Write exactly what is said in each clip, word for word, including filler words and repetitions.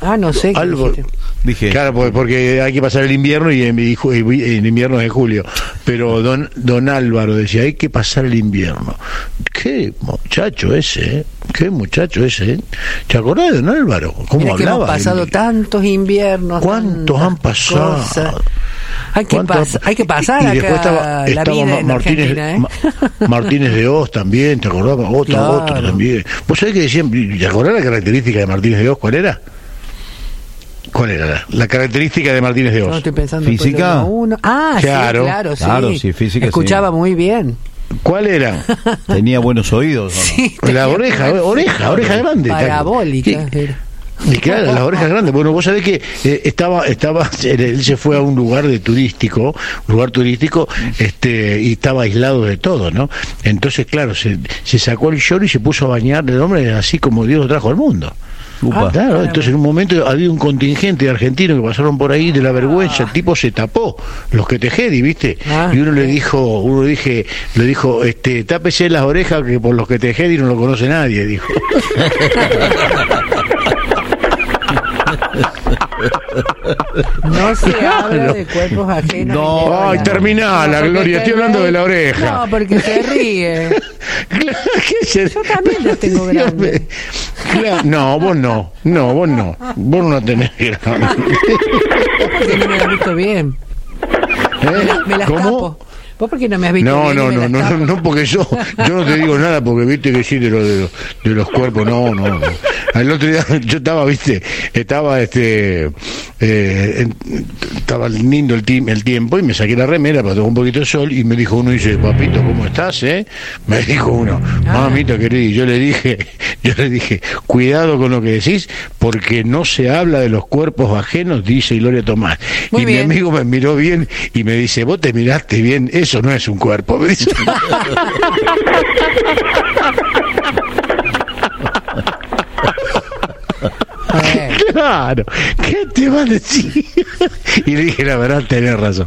Ah, no sé. Álvaro. Dije. Claro, porque, porque hay que pasar el invierno y en, y el invierno es de julio. Pero don don Álvaro decía, hay que pasar el invierno. Qué muchacho ese, ¿eh? Qué muchacho ese, ¿eh? ¿Te acordás de don Álvaro? ¿Cómo Mira que hablaba? hemos pasado el... tantos inviernos. ¿Cuántos han pasado? Cosas. Hay que, pas hay que pasar y, y acá después estaba, la estaba vida en Martínez, Argentina, ¿eh? Ma Martínez de Oz también, ¿te acordás? Otro, claro. otro también. ¿Vos sabés que decían, te acordás la característica de Martínez de Oz? ¿Cuál era? ¿Cuál era la, la característica de Martínez de Oz? No, estoy pensando ¿Física? Uno. Ah, claro, sí, claro, sí. Claro, sí, física, escuchaba sí. muy bien. ¿Cuál era? Tenía buenos oídos, ¿o no? Sí, La oreja, oreja, oreja grande. Parabólica. Y claro, las orejas grandes. Bueno, vos sabés que eh, estaba, estaba, él se fue a un lugar de turístico, un lugar turístico, este, y estaba aislado de todo, ¿no? Entonces, claro, se, se sacó el short y se puso a bañar el hombre así como Dios lo trajo al mundo. Upa. Ah, claro, entonces en un momento había un contingente de argentinos que pasaron por ahí de la vergüenza, el tipo se tapó, los que tejedi, ¿viste? Ah, y uno le dijo, uno dije, le dijo, este, tápese las orejas que por los que tejedi no lo conoce nadie, dijo. No se habla de cuerpos ajenos. No, ay, terminá la Gloria, estoy hablando de la oreja. No, porque se ríe. Claro, ¿qué se... Yo también las tengo grandes. Claro, no, vos no, no, vos no, vos no tenés grande. Porque no me las has visto bien. ¿Eh? Me las ¿Cómo? tapo. ¿Vos por qué no me has visto No, bien? no, Me no, las no, tapo. no, no, porque yo, yo no te digo nada, porque viste que sí de, lo, de, los, de los cuerpos, no, no, no. El otro día yo estaba, viste, estaba, este, eh, en, estaba lindo el, ti, el tiempo y me saqué la remera para tomar un poquito de sol y me dijo uno, dice, papito, ¿cómo estás, eh? Me dijo uno, mamita querida, y yo le dije, yo le dije, cuidado con lo que decís, porque no se habla de los cuerpos ajenos, dice Gloria Tomás. Muy y bien. mi amigo me miró bien y me dice, vos te miraste bien, eso no es un cuerpo, me dice. Eh, Claro, ¿qué te va a decir? Y le dije, la verdad, tenés razón.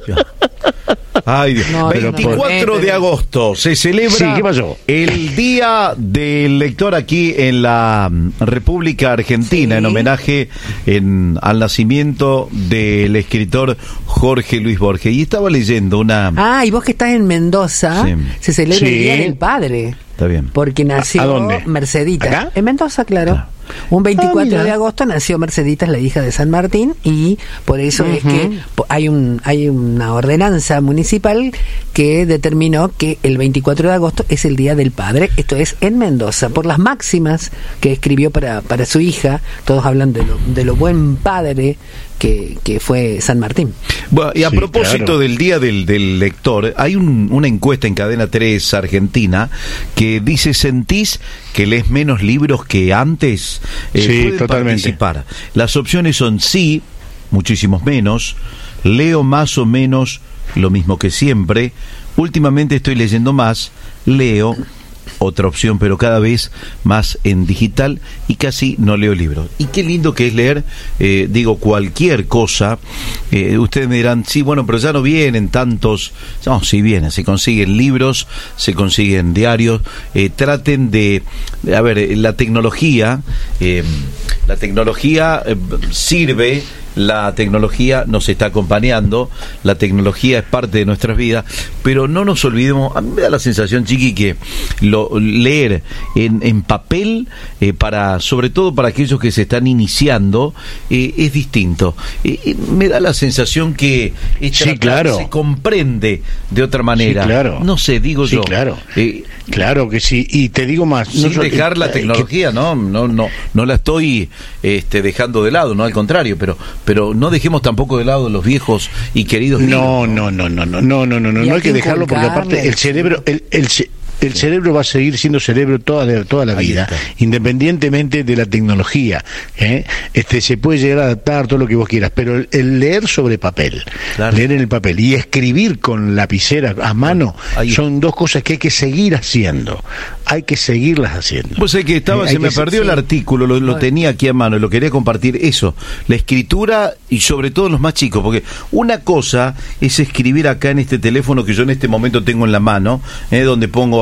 Ay, Dios. No, veinticuatro no, no. de agosto se celebra Sí, ¿qué pasó? el Día del Lector aquí en la República Argentina, Sí. en homenaje en, al nacimiento del escritor Jorge Luis Borges. Y estaba leyendo una... Ah, y vos que estás en Mendoza, Sí. se celebra Sí. el Día del Padre. Está bien. Porque nació ¿A dónde? Merceditas. ¿Acá? En Mendoza, claro. Claro. Un veinticuatro Ah, mira. de agosto nació Merceditas, la hija de San Martín, y por eso es que po- hay un hay una ordenanza municipal que determinó que el veinticuatro de agosto es el Día del Padre. Esto es en Mendoza, por las máximas que escribió para, para su hija. Todos hablan de lo, de lo buen padre que, que fue San Martín. Bueno, y a Sí, propósito claro. del Día del, del Lector, hay un, una encuesta en Cadena tres Argentina que dice, ¿sentís que lees menos libros que antes? Eh, Sí, pueden totalmente. participar. Las opciones son sí, muchísimos menos, leo más o menos lo mismo que siempre, últimamente estoy leyendo más, leo, otra opción, pero cada vez más en digital, y casi no leo libros. Y qué lindo que es leer, eh, digo, cualquier cosa. Eh, ustedes me dirán, sí, bueno, pero ya no vienen tantos. No, sí vienen, se consiguen libros, se consiguen diarios. Eh, traten de, a ver, eh, la tecnología, eh, la tecnología eh, sirve. La tecnología nos está acompañando, la tecnología es parte de nuestras vidas, pero no nos olvidemos, a mí me da la sensación, Chiqui, que lo, leer en, en papel, eh, para sobre todo para aquellos que se están iniciando, eh, es distinto. Eh, eh, me da la sensación que esta Sí, claro. se comprende de otra manera. Sí, claro. No sé, digo Sí, yo. claro. Eh, Claro que sí, y te digo más. sin no so- dejar la eh, tecnología, no, no, no, no la estoy este, dejando de lado, no al contrario, pero, pero no dejemos tampoco de lado los viejos y queridos que- libros. No, no, no, no, no, no, no, no, no, Y no hay hay que que dejarlo porque aparte inculcarle. el cerebro, el, el, ce- el cerebro va a seguir siendo cerebro toda la, toda la Ahí vida, está. independientemente de la tecnología. ¿eh? Este se puede llegar a adaptar todo lo que vos quieras, pero el, el leer sobre papel, Claro. leer en el papel y escribir con lapicera a mano Ahí. son dos cosas que hay que seguir haciendo. Hay que seguirlas haciendo. Vos sabés que estaba, Eh, se hay me que- perdió sí. el artículo, lo, lo tenía aquí a mano y lo quería compartir. Eso, la escritura y sobre todo los más chicos, porque una cosa es escribir acá en este teléfono que yo en este momento tengo en la mano, eh, donde pongo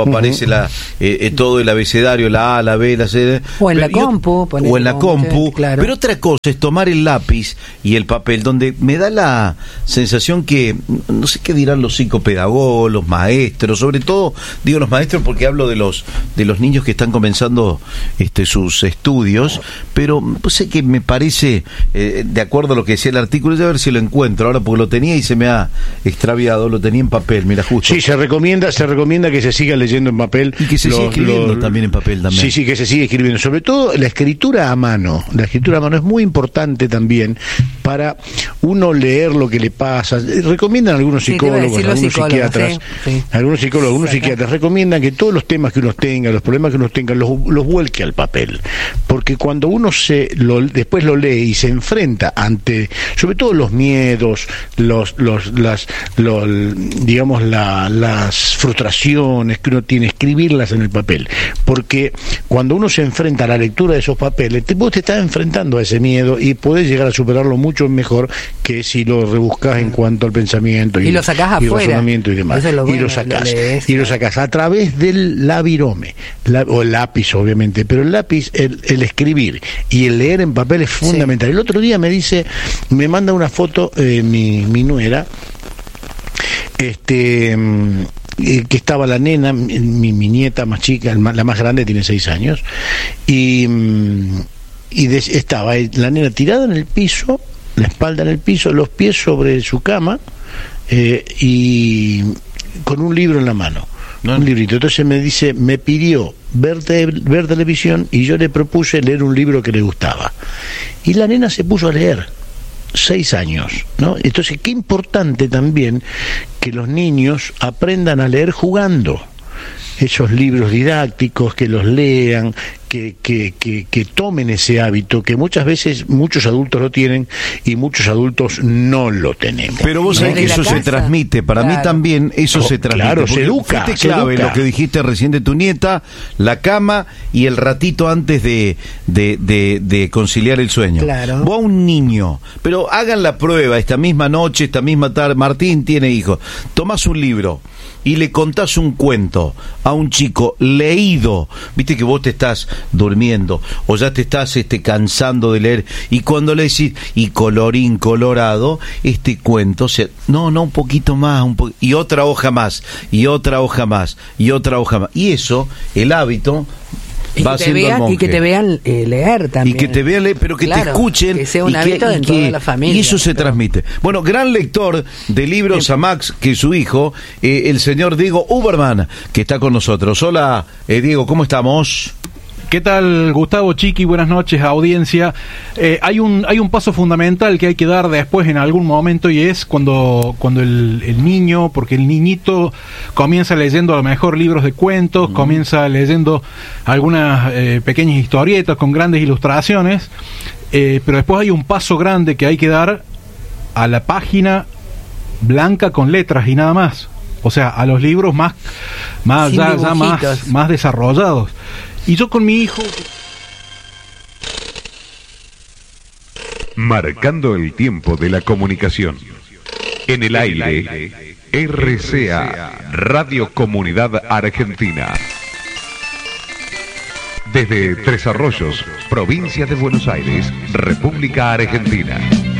o aparece uh-huh. la eh, eh, todo el abecedario, la A, la B, la C. O en la compu. O en la compu. Claro. Pero otra cosa es tomar el lápiz y el papel, donde me da la sensación que, no sé qué dirán los psicopedagogos, los maestros, sobre todo, digo los maestros porque hablo de los de los niños que están comenzando este sus estudios, pero pues, sé que me parece, eh, de acuerdo a lo que decía el artículo, a ver si lo encuentro ahora, porque lo tenía y se me ha extraviado, lo tenía en papel, mira, justo. Sí, se recomienda, se recomienda que se siga leyendo en papel. Y que se siga escribiendo también en papel también. Sí, sí, que se siga escribiendo. Sobre todo la escritura a mano. La escritura a mano es muy importante también para uno leer lo que le pasa. Recomiendan algunos psicólogos, sí, algunos psiquiatras, sí, sí. algunos psicólogos, algunos Saca. psiquiatras recomiendan que todos los temas que uno tenga, los problemas que uno tenga, los, los vuelque al papel. Porque cuando uno se lo, después lo lee y se enfrenta ante, sobre todo los miedos, los, los, las, los, digamos, la, las frustraciones que uno tiene, escribirlas en el papel. Porque cuando uno se enfrenta a la lectura de esos papeles, te, vos te estás enfrentando a ese miedo y podés llegar a superarlo mucho mejor que si lo rebuscás en cuanto al pensamiento y, y lo sacás y afuera, razonamiento y demás. Lo bueno, y lo sacás, lo lees, y lo sacás a través del labirome, la, o el lápiz obviamente, pero el lápiz, el, el escribir y el leer en papel es fundamental. Sí. El otro día me dice, me manda una foto eh, mi, mi nuera, este eh, que estaba la nena, mi, mi nieta más chica, la más grande tiene seis años, y, y de, estaba la nena tirada en el piso, la espalda en el piso, los pies sobre su cama, eh, y con un libro en la mano, no. un librito. Entonces me dice, me pidió ver, te, ver televisión y yo le propuse leer un libro que le gustaba. Y la nena se puso a leer. Seis años, ¿no? Entonces, qué importante también que los niños aprendan a leer jugando. Esos libros didácticos, que los lean, que, que, que, que tomen ese hábito, que muchas veces muchos adultos lo tienen y muchos adultos no lo tenemos. Pero vos sabés que eso se transmite, para claro. mí también eso oh, se transmite. Claro, se educa. Fuiste clave se educa. Lo que dijiste recién de tu nieta, la cama y el ratito antes de, de, de, de conciliar el sueño. Claro. Vos a un niño, pero hagan la prueba esta misma noche, esta misma tarde, Martín tiene hijos, tomás un libro y le contás un cuento a un chico leído, viste que vos te estás durmiendo o ya te estás este cansando de leer y cuando le decís y colorín colorado este cuento, o sea, no, no, un poquito más, un po- y otra hoja más, y otra hoja más, y otra hoja más, y eso, el hábito Y va que, siendo vean, el monje. y que te vean eh, leer también. Y que te vean leer, pero que claro, te escuchen. Que sea un y hábito que, en y toda que, la familia. Y eso se pero... transmite. Bueno, gran lector de libros a Max, que es su hijo, eh, el señor Diego Uberman, que está con nosotros. Hola, eh, Diego, ¿cómo estamos? ¿Qué tal, Gustavo, Chiqui? Buenas noches, audiencia. Eh, hay un hay un paso fundamental que hay que dar después en algún momento y es cuando cuando el, el niño, porque el niñito comienza leyendo a lo mejor libros de cuentos, mm. comienza leyendo algunas eh, pequeñas historietas con grandes ilustraciones, eh, pero después hay un paso grande que hay que dar a la página blanca con letras y nada más. O sea, a los libros más, más ya, ya más, más desarrollados. Y yo con mi hijo... Marcando el tiempo de la comunicación. En el aire, R C A, Radio Comunidad Argentina. Desde Tres Arroyos, provincia de Buenos Aires, República Argentina.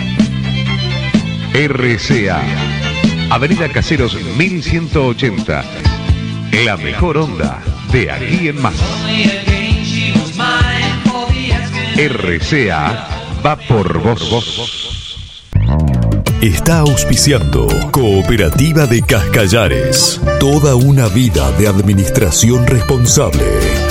R C A, Avenida Caseros mil ciento ochenta. La mejor onda de aquí en más. R C A va por vos. Está auspiciando Cooperativa de Cascallares. Toda una vida de administración responsable.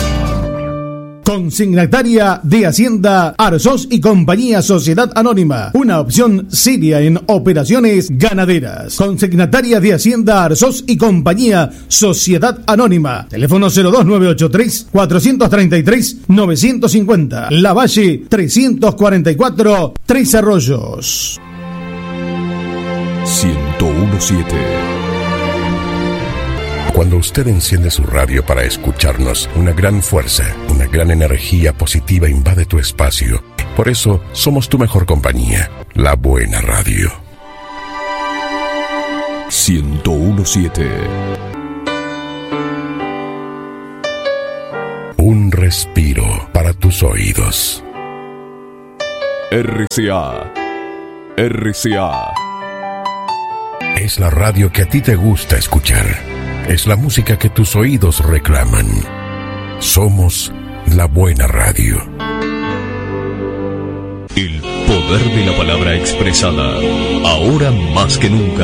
Consignataria de Hacienda Arzós y Compañía Sociedad Anónima, una opción seria en operaciones ganaderas. Consignataria de Hacienda Arzós y Compañía Sociedad Anónima. Teléfono cero dos nueve ocho tres, cuatro tres tres, nueve cinco cero. La Valle trescientos cuarenta y cuatro, Tres Arroyos. ciento uno punto siete. Cuando usted enciende su radio para escucharnos, una gran fuerza, una gran energía positiva invade tu espacio. Por eso, somos tu mejor compañía, la buena radio. ciento uno punto siete. respiro para tus oídos. R C A. R C A. Es la radio que a ti te gusta escuchar. Es la música que tus oídos reclaman. Somos la buena radio. El poder de la palabra expresada, ahora más que nunca.